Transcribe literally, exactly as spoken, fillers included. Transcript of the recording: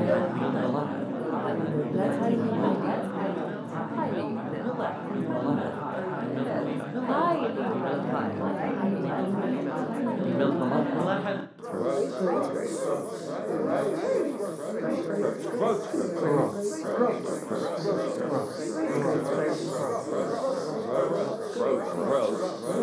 That's how you know. That's how you know. Hi, Growth, growth, growth.